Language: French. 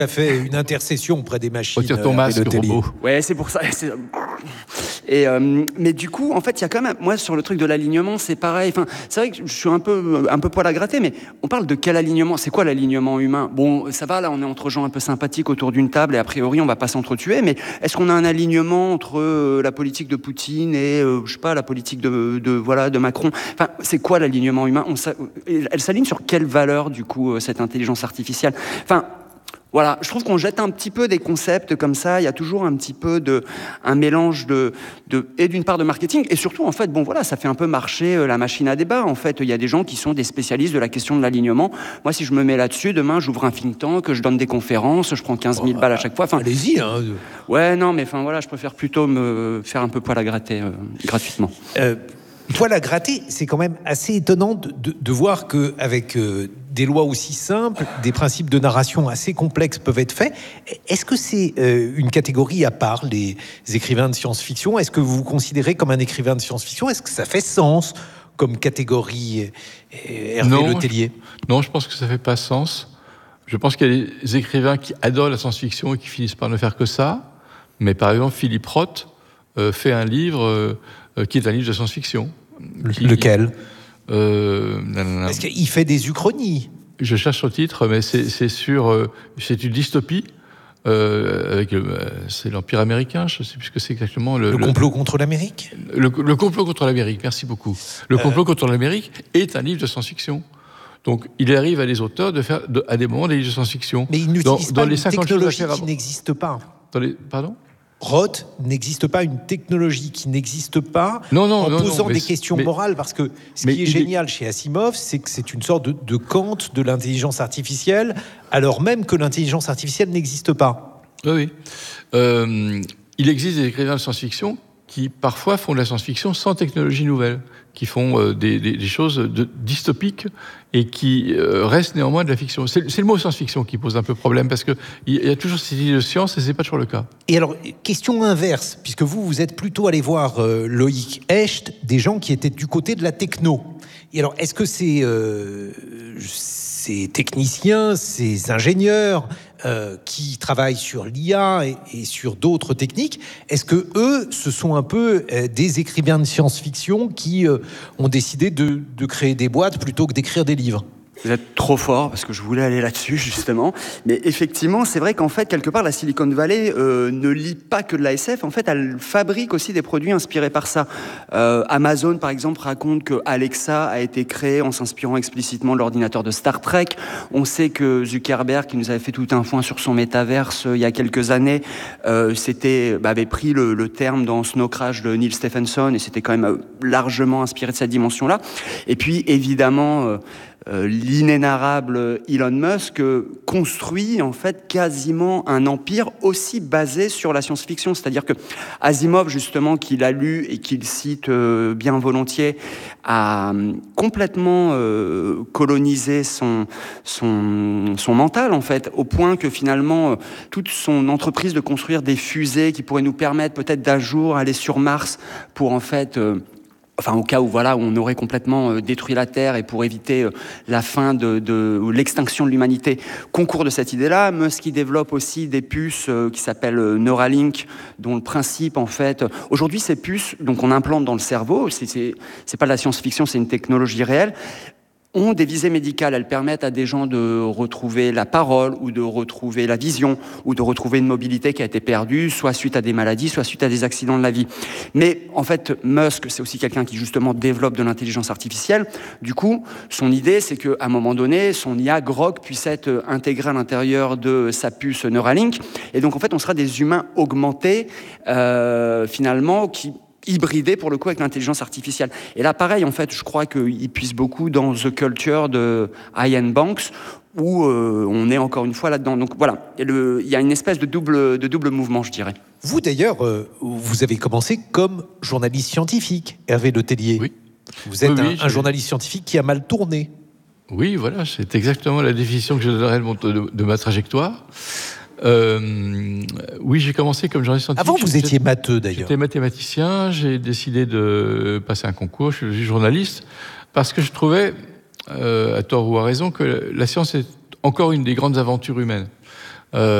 Tu as fait une intercession auprès des machines. Retire ton masque, robot. Ouais, c'est pour ça. Mais du coup, en fait, il y a quand même, moi, sur le truc de l'alignement, c'est pareil. Enfin, c'est vrai que je suis un peu poil à gratter, mais on parle de quel alignement? C'est quoi l'alignement humain? Bon, ça va, là, on est entre gens un peu sympathiques autour d'une table et a priori, on va pas s'entretuer, mais est-ce qu'on a un alignement entre la politique de Poutine et, je sais pas, la politique de Macron? Enfin, c'est quoi l'alignement humain? Elle s'aligne sur quelle valeur, du coup, cette intelligence artificielle? Enfin, voilà, je trouve qu'on jette un petit peu des concepts comme ça. Il y a toujours un petit peu un mélange et d'une part de marketing et surtout en fait, bon voilà, ça fait un peu marcher la machine à débat. En fait, il y a des gens qui sont des spécialistes de la question de l'alignement. Moi, si je me mets là-dessus, demain, j'ouvre un think tank, je donne des conférences, je prends 15 000 balles à chaque fois. Enfin, allez-y. Hein. Ouais, non, mais enfin voilà, je préfère plutôt me faire un peu poil à gratter gratuitement. Poil à gratter, c'est quand même assez étonnant de voir qu'avec des lois aussi simples, des principes de narration assez complexes peuvent être faits. Est-ce que c'est une catégorie à part, les écrivains de science-fiction? Est-ce que vous vous considérez comme un écrivain de science-fiction? Est-ce que ça fait sens comme catégorie, Hervé Le Tellier? Non, je pense que ça fait pas sens. Je pense qu'il y a des écrivains qui adorent la science-fiction et qui finissent par ne faire que ça. Mais par exemple, Philippe Roth fait un livre qui est un livre de science-fiction. Lequel? Parce qu'il fait des uchronies. Je cherche le titre, mais c'est une dystopie. C'est l'Empire américain, je ne sais plus ce que c'est exactement. Le complot contre l'Amérique. Le complot contre l'Amérique, merci beaucoup. Le complot contre l'Amérique est un livre de science-fiction. Donc, il arrive à des auteurs de faire à des moments des livres de science-fiction. Mais il n'utilise pas une technologie qui n'existe pas. Pardon ? Roth n'existe pas une technologie qui n'existe pas en posant des questions morales, parce que ce qui est génial chez Asimov, c'est que c'est une sorte de Kant de l'intelligence artificielle, alors même que l'intelligence artificielle n'existe pas. Oui. Il existe des écrivains de science-fiction qui parfois font de la science-fiction sans technologie nouvelle, qui font des choses dystopiques et qui restent néanmoins de la fiction. C'est le mot science-fiction qui pose un peu problème, parce qu'il y a toujours cette idée de science et c'est pas toujours le cas. Et alors, question inverse, puisque vous êtes plutôt allé voir Loïc Hecht, des gens qui étaient du côté de la techno. Et alors, est-ce que ces techniciens, ces ingénieurs qui travaillent sur l'IA et sur d'autres techniques, est-ce que eux, ce sont un peu des écrivains de science-fiction qui ont décidé de créer des boîtes plutôt que d'écrire des livres? Vous êtes trop fort, parce que je voulais aller là-dessus, justement. Mais effectivement, c'est vrai qu'en fait, quelque part, la Silicon Valley ne lit pas que de la SF. En fait, elle fabrique aussi des produits inspirés par ça. Amazon, par exemple, raconte que Alexa a été créé en s'inspirant explicitement de l'ordinateur de Star Trek. On sait que Zuckerberg, qui nous avait fait tout un foin sur son métaverse il y a quelques années, avait pris le terme dans Snow Crash de Neil Stephenson, et c'était quand même largement inspiré de cette dimension-là. Et puis, évidemment... l'inénarrable Elon Musk construit en fait quasiment un empire aussi basé sur la science-fiction. C'est-à-dire que Asimov, justement, qu'il a lu et qu'il cite bien volontiers, a complètement colonisé son mental, en fait, au point que finalement toute son entreprise de construire des fusées qui pourraient nous permettre peut-être d'un jour aller sur Mars pour en fait... au cas où on aurait complètement détruit la Terre, et pour éviter la fin de l'extinction de l'humanité, concourt de cette idée-là. Musk qui développe aussi des puces qui s'appellent Neuralink, dont le principe, en fait... Aujourd'hui, ces puces, donc on implante dans le cerveau, c'est pas de la science-fiction, c'est une technologie réelle, ont des visées médicales. Elles permettent à des gens de retrouver la parole, ou de retrouver la vision, ou de retrouver une mobilité qui a été perdue, soit suite à des maladies, soit suite à des accidents de la vie. Mais en fait, Musk, c'est aussi quelqu'un qui justement développe de l'intelligence artificielle. Du coup, son idée, c'est qu'à un moment donné, son IA Grok puisse être intégré à l'intérieur de sa puce Neuralink. Et donc, en fait, on sera des humains augmentés, finalement, qui... hybridé pour le coup avec l'intelligence artificielle. Et là, pareil, en fait, je crois qu'il puise beaucoup dans The Culture de Ian Banks, où on est encore une fois là-dedans. Donc voilà, il y a une espèce de double mouvement, je dirais. Vous, d'ailleurs, vous avez commencé comme journaliste scientifique, Hervé Le Tellier. Oui. Vous êtes un journaliste scientifique qui a mal tourné. Oui, voilà, c'est exactement la définition que je donnerais de ma trajectoire. Oui, j'ai commencé comme journaliste scientifique. Avant, vous étiez matheux, d'ailleurs. J'étais mathématicien, j'ai décidé de passer un concours, je suis devenu journaliste, parce que je trouvais, à tort ou à raison, que la science est encore une des grandes aventures humaines.